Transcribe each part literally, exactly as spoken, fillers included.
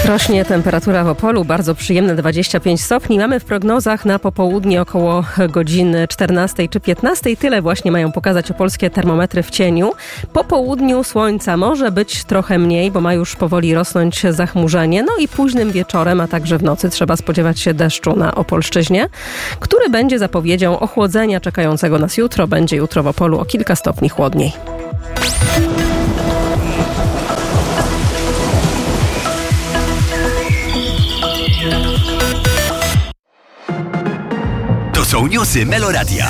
Rośnie temperatura w Opolu, bardzo przyjemne dwadzieścia pięć stopni. Mamy w prognozach na popołudnie około godziny czternastej czy piętnastej. Tyle właśnie mają pokazać opolskie termometry w cieniu. Po południu słońca może być trochę mniej, bo ma już powoli rosnąć zachmurzenie. No i późnym wieczorem, a także w nocy trzeba spodziewać się deszczu na Opolszczyźnie, który będzie zapowiedzią ochłodzenia czekającego nas jutro. Będzie jutro w Opolu o kilka stopni chłodniej. To są newsy Meloradia.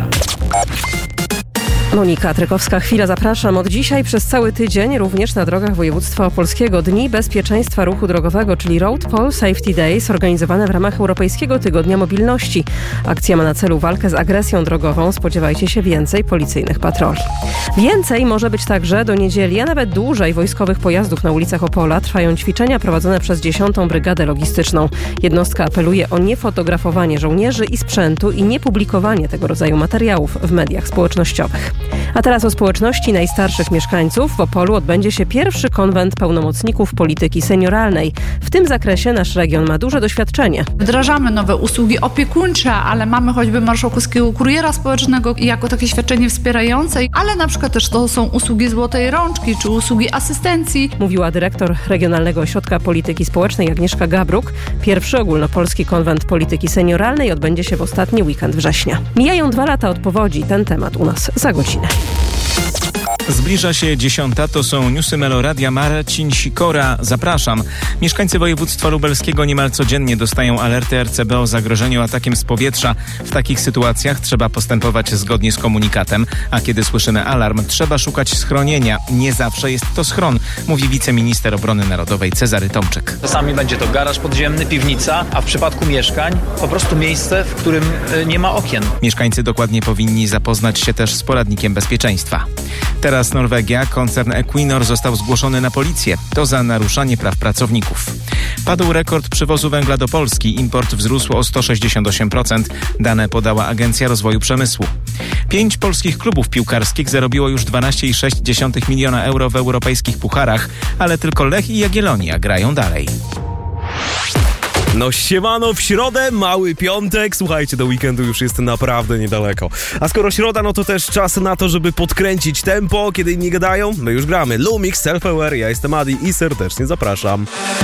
Monika Trykowska, chwila, zapraszam. Od dzisiaj przez cały tydzień również na drogach województwa opolskiego Dni Bezpieczeństwa Ruchu Drogowego, czyli Road Pol Safety Days, organizowane w ramach Europejskiego Tygodnia Mobilności. Akcja ma na celu walkę z agresją drogową. Spodziewajcie się więcej policyjnych patroli. Więcej może być także do niedzieli, a nawet dłużej wojskowych pojazdów na ulicach Opola. Trwają ćwiczenia prowadzone przez dziesiątą Brygadę Logistyczną. Jednostka apeluje o niefotografowanie żołnierzy i sprzętu i niepublikowanie tego rodzaju materiałów w mediach społecznościowych. A teraz o społeczności najstarszych mieszkańców. W Opolu odbędzie się pierwszy konwent pełnomocników polityki senioralnej. W tym zakresie nasz region ma duże doświadczenie. Wdrażamy nowe usługi opiekuńcze, ale mamy choćby marszałkowskiego kuriera społecznego jako takie świadczenie wspierające, ale na przykład też to są usługi złotej rączki czy usługi asystencji. Mówiła dyrektor Regionalnego Ośrodka Polityki Społecznej Agnieszka Gabruk. Pierwszy ogólnopolski konwent polityki senioralnej odbędzie się w ostatni weekend września. Mijają dwa lata od powodzi. Ten temat u nas za godzinę. Zbliża się dziesiąta, to są newsy Meloradia. Marcin Sikora, zapraszam. Mieszkańcy województwa lubelskiego niemal codziennie dostają alerty R C B o zagrożeniu atakiem z powietrza. W takich sytuacjach trzeba postępować zgodnie z komunikatem, a kiedy słyszymy alarm, trzeba szukać schronienia. Nie zawsze jest to schron, mówi wiceminister obrony narodowej Cezary Tomczyk. Czasami będzie to garaż podziemny, piwnica, a w przypadku mieszkań po prostu miejsce, w którym nie ma okien. Mieszkańcy dokładnie powinni zapoznać się też z poradnikiem bezpieczeństwa. Teraz Norwegia. Koncern Equinor został zgłoszony na policję. To za naruszanie praw pracowników. Padł rekord przywozu węgla do Polski. Import wzrósł o sto sześćdziesiąt osiem procent. Dane podała Agencja Rozwoju Przemysłu. Pięć polskich klubów piłkarskich zarobiło już dwanaście przecinek sześć miliona euro w europejskich pucharach, ale tylko Lech i Jagiellonia grają dalej. No siemano, w środę, mały piątek, słuchajcie, do weekendu już jest naprawdę niedaleko. A skoro środa, no to też czas na to, żeby podkręcić tempo, kiedy inni gadają, my już gramy. Lumix, Self-Aware, ja jestem Adi i serdecznie zapraszam.